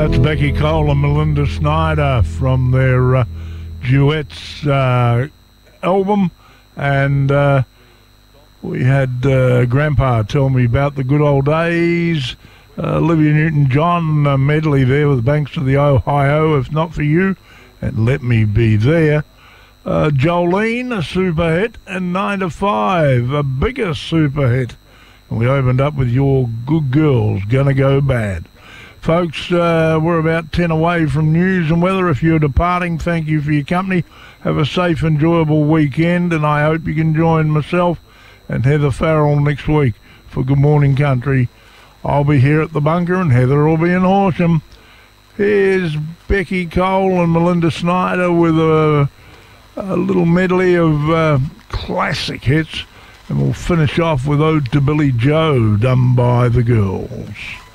That's Becky Cole and Melinda Snyder from their duets album, and we had Grandpa tell me about the good old days. Olivia Newton-John medley there with Banks of the Ohio, If Not For You, and Let Me Be There. Jolene, a super hit, and 9 to 5, a bigger super hit. And we opened up with Your Good Girl's Gonna Go Bad. Folks, we're about 10 away from news and weather. If you're departing, thank you for your company. Have a safe, enjoyable weekend, and I hope you can join myself and Heather Farrell next week for Good Morning Country. I'll be here at the bunker and Heather will be in Horsham. Here's Becky Cole and Melinda Snyder with a little medley of classic hits, and we'll finish off with Ode to Billy Joe, done by the Girls.